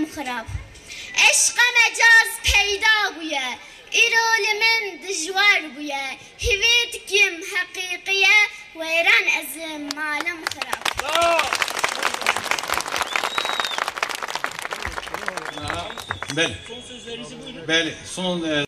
xirab. Eşqa mecaz peyda bûye, îro li min dijwar bûye. Hîvê dikim heqîqiye, wêran ez ê malim xirab. Beli. Son sözlerinizi buyurun. Beli. Son